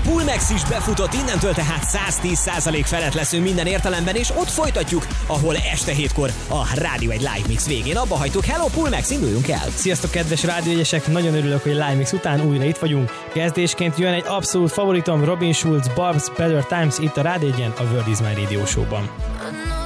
Pulmax is befutott, innentől tehát 110% felett leszünk minden értelemben, és ott folytatjuk, ahol este 7-kor a Rádió egy Live Mix végén abba hagytuk. Hello Pulmax, induljunk el! Sziasztok, kedves rádióegyesek! Nagyon örülök, hogy Live Mix után újra itt vagyunk. Kezdésként jön egy abszolút favoritom, Robin Schulz, Barb's Better Times itt a Rádió egyen, a World is My Radio Show-ban.